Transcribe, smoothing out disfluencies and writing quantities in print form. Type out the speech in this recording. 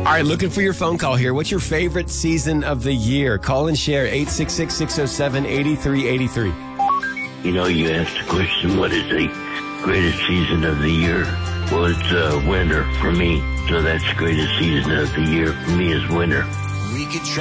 All right, looking for your phone call here. What's your favorite season of the year? Call and share 866-607-8383. You know, you asked the question, what is the greatest season of the year? Well, it's winter for me. So that's the greatest season of the year for me is winter. We could try